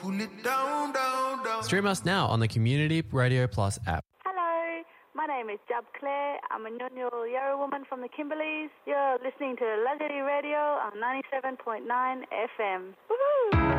pull it down, down, down. Stream us now on the Community Radio Plus app. Hello, my name is Jab Claire. I'm a Nyonyo Yarra woman from the Kimberleys. You're listening to Luxury Radio on 97.9 FM. Woohoo!